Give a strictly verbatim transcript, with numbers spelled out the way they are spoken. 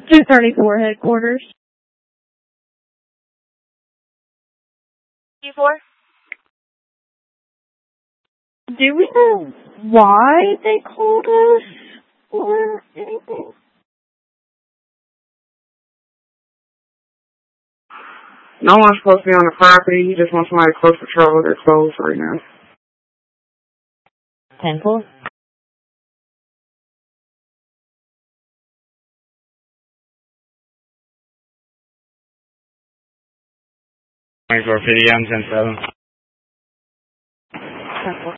two thirty-four headquarters. Q four? Do we know why they called us or anything? No one's supposed to be on the property. He just wants somebody close patrol. They're closed right now. ten four? twenty-four fifty, I'm ten seven. ten four.